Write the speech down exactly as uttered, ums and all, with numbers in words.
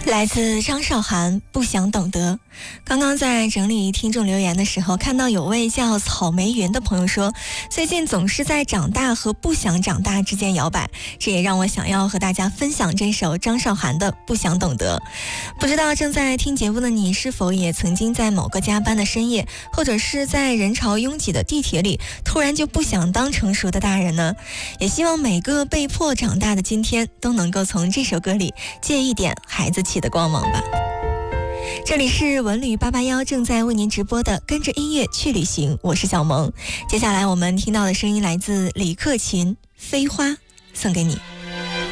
来自张韶涵，不想懂得。刚刚在整理听众留言的时候，看到有位叫草莓云的朋友说，最近总是在长大和不想长大之间摇摆，这也让我想要和大家分享这首张韶涵的《不想懂得》。不知道正在听节目的你，是否也曾经在某个加班的深夜，或者是在人潮拥挤的地铁里，突然就不想当成熟的大人呢？也希望每个被迫长大的今天，都能够从这首歌里借一点孩子气的光芒吧。这里是文旅八八幺正在为您直播的跟着音乐去旅行，我是小萌。接下来我们听到的声音来自李克勤，飞花送给你。